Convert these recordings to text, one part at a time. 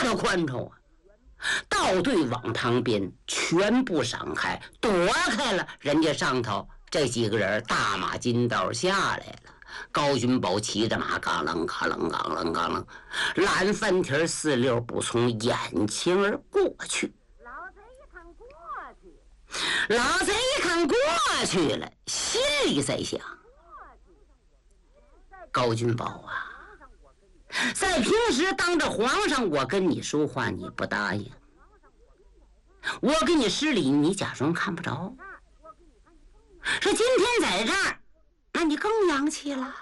的宽敞啊！道队往旁边全部闪开，躲开了。人家上头这几个人大马金刀下来了。高君宝骑着马，嘎楞嘎楞嘎楞嘎楞，蓝翻蹄四溜步从眼前而过去。老贼一看过去了，心里在想：高君宝啊，在平时当着皇上我跟你说话你不答应，我给你施礼你假装看不着，说今天在这儿那你更洋气了。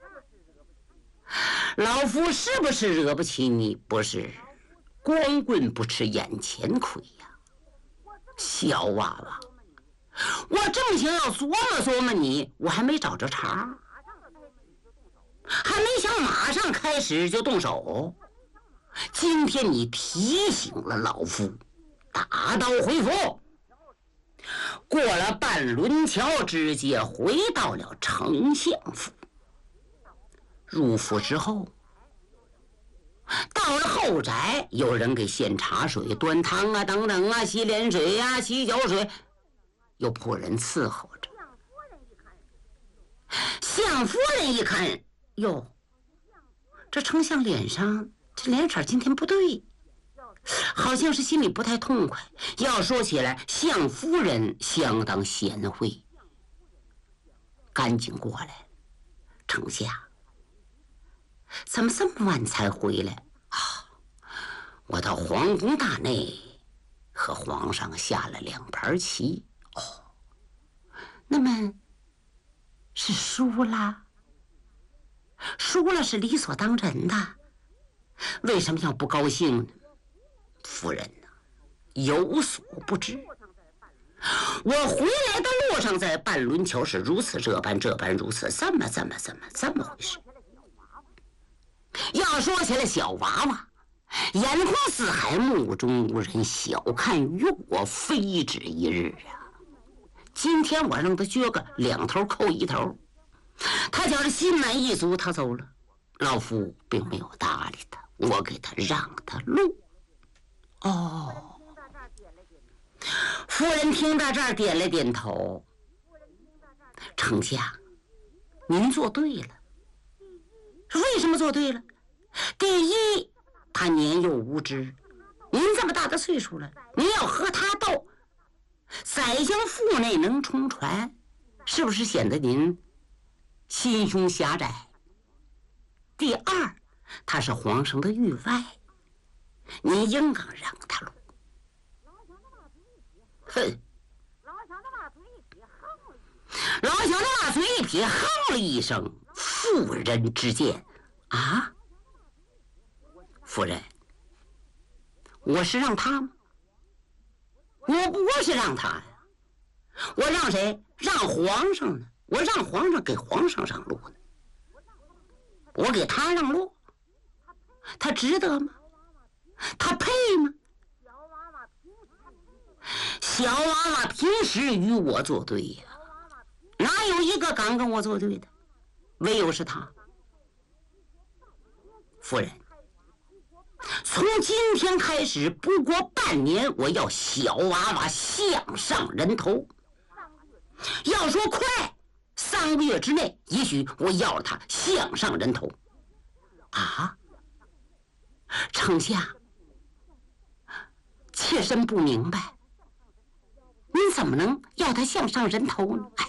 老夫是不是惹不起你？不是，光棍不吃眼前亏呀。小娃娃，我正想要琢磨琢磨你，我还没找着茬，还没想马上开始就动手。今天你提醒了老夫，打道回府。过了半轮桥，直接回到了丞相府。入府之后，到了后宅，有人给献茶水、端汤啊等等啊，洗脸水啊、洗脚水，有仆人伺候着。相夫人一看，哟，这丞相脸上这脸色今天不对，好像是心里不太痛快。要说起来，相夫人相当贤惠，赶紧过来，丞相，怎么这么晚才回来啊？我到皇宫大内和皇上下了2盘棋。哦，那么是输了？输了是理所当然的，为什么要不高兴呢？夫人呢，有所不知，我回来的路上在半轮桥是如此这般如此，这么回事。要说起来，小娃娃眼眶四海，目中无人，小看于我非止一日啊！今天我让他撅个2头扣1头，他觉着心满意足，他走了。老夫并没有搭理他，我给他让他路。哦，夫人听到这儿点了点头。丞相，您做对了。为什么做对了？第一，他年幼无知，您这么大的岁数了，您要和他斗，宰相腹内能冲船，是不是显得您心胸狭窄？第二，他是皇上的御外，你应当让他路。哼！老小的马嘴一撇，哼了一声：“妇人之见啊！夫人，我是让他吗？我不是让他呀，我让谁？让皇上呢？我让皇上给皇上让路呢？我给他让路，他值得吗？他配吗？小娃娃平时与我作对呀，哪有一个敢跟我作对的？唯有是他。夫人，从今天开始，不过半年，我要小娃娃向上人头。要说快，3个月之内，也许我要了他向上人头。啊，丞相，妾身不明白，您怎么能要他向上人头呢？哎，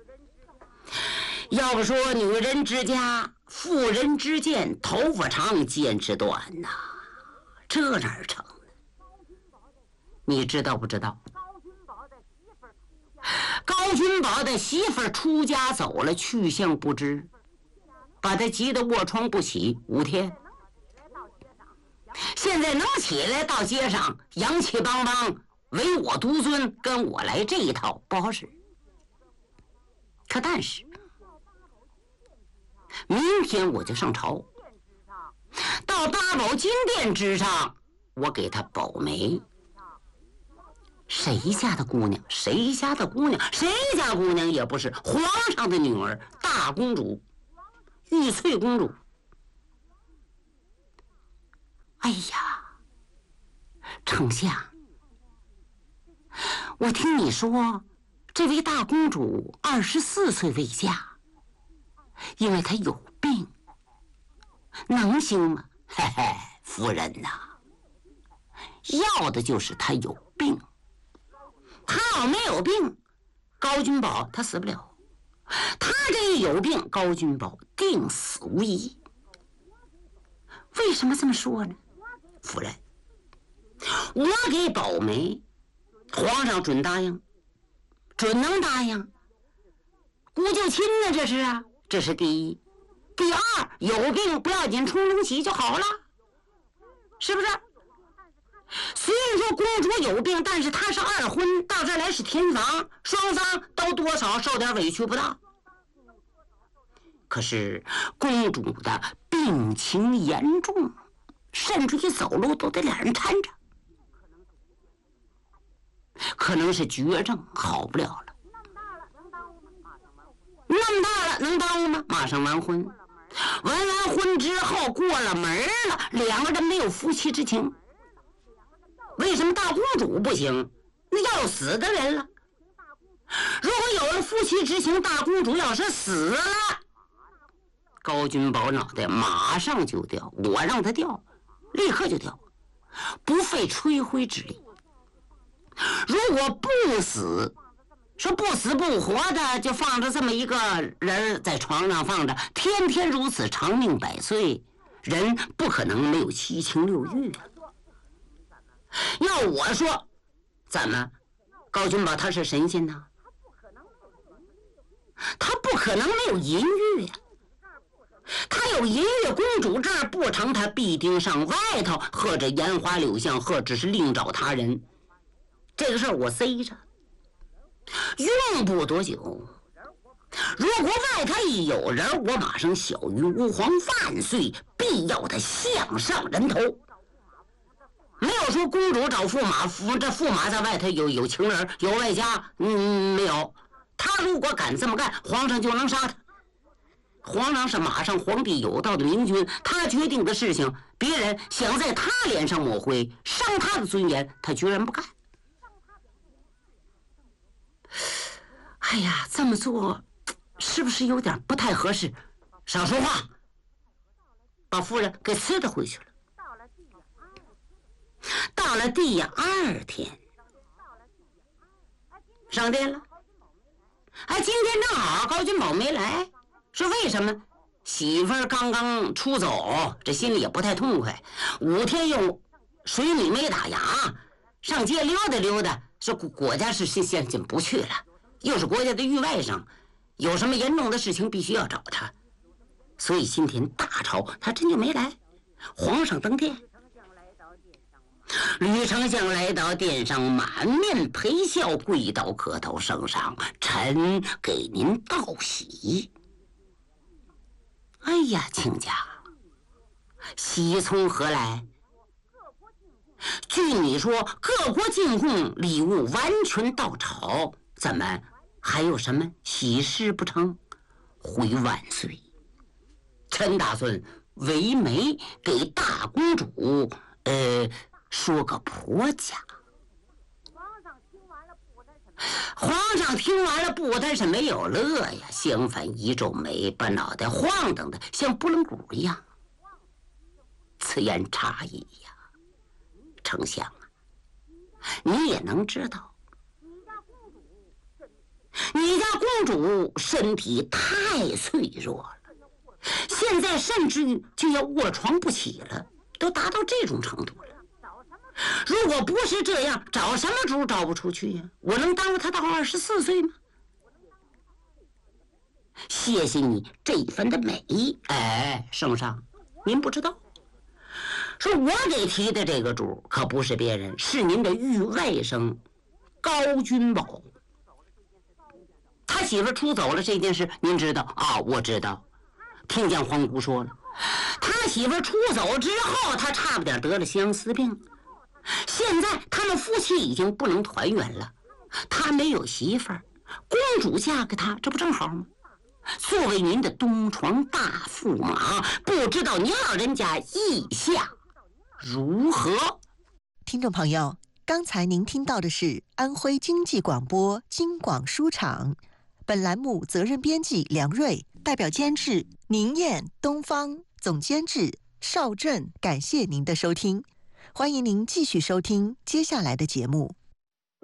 要不说女人之家，妇人之见，头发长见识短呐，这哪儿成呢？你知道不知道？高君宝的媳妇儿出家走了，去向不知，把他急得卧床不起5天。现在能起来到街上洋气邦邦，唯我独尊，跟我来这一套不好使。可但是明天我就上朝，到八宝金殿之上，我给他保媒。谁家的姑娘？谁家的姑娘？谁家姑娘也不是，皇上的女儿，大公主，玉翠公主。哎呀， 丞相，我听你说，这位大公主24岁未嫁，因为她有病，能行吗？嘿嘿，夫人呐，要的就是她有病。她要没有病，高君宝他死不了；他这一有病，高君宝定死无疑。为什么这么说呢？夫人，我给宝梅，皇上准答应，准能答应。姑舅亲呢，这是啊，这是第一。第二，有病不要紧，冲冲喜就好了，是不是？虽然说公主有病，但是她是二婚，到这儿来是天房，双方都多少受点委屈不大。可是公主的病情严重，甚至于走路都得俩人搀着，可能是绝症，好不了了。那么大了能耽误吗？马上完婚，完婚之后过了门了，两个人没有夫妻之情。为什么大公主不行？那要有死的人了。如果有了夫妻之情，大公主要是死了，高君宝脑袋马上就掉，我让他掉，立刻就掉，不费吹灰之力。如果不死，说不死不活的，就放着这么一个人在床上放着，天天如此，长命百岁，人不可能没有七情六欲啊。要我说，怎么高君宝他是神仙呐？他不可能没有淫欲呀。他有淫欲，公主这儿不成，他必定上外头，或者烟花柳巷，或者是另找他人。这个事儿我塞着，用不多久。如果外头一有人，我马上小于吾皇万岁，必要他项上人头。没有说公主找驸马，这驸马在外头有情人，有外家，没有。他如果敢这么干，皇上就能杀他。皇上是马上皇帝有道的明君，他决定的事情，别人想在他脸上抹灰，伤他的尊严，他居然不干。哎呀，这么做是不是有点不太合适？少说话，把夫人给呲的回去了。到了第2天，上殿了。今天正好高君宝没来，说为什么？媳妇儿刚刚出走，这心里也不太痛快。5天又水里没打烊，上街溜达溜达，说国家是先不去了，又是国家的御外甥，有什么严重的事情必须要找他，所以今天大吵，他真就没来。皇上登殿，吕丞相来到殿上，满面陪笑，跪倒磕头，圣上，臣给您道喜。哎呀，亲家，喜从何来？据你说，各国进贡礼物完全到朝，怎么还有什么喜事不成？回万岁，臣打算为媒给大公主说个婆家。皇上听完了不但是没有乐呀，相反一皱眉，把脑袋晃荡的像拨浪鼓一样。此言差矣呀，丞相啊，你也能知道，你家公主身体太脆弱了，现在甚至于就要卧床不起了，都达到这种程度了。如果不是这样，找什么主找不出去呀？我能耽误他到24岁吗？谢谢你这一番的美意。圣上，您不知道，说我给提的这个主可不是别人，是您的御外甥高君宝。他媳妇出走了这件事您知道啊？我知道，听见皇姑说了，他媳妇出走之后，他差不点得了相思病。现在他们夫妻已经不能团圆了，他没有媳妇儿，公主嫁给他，这不正好吗？作为您的东床大驸马，不知道您老人家意下如何？ 听众朋友，刚才您听到的是安徽经济广播京广书场，本栏目责任编辑梁瑞，代表监制宁燕、东方，总监制邵振。感谢您的收听，欢迎您继续收听接下来的节目。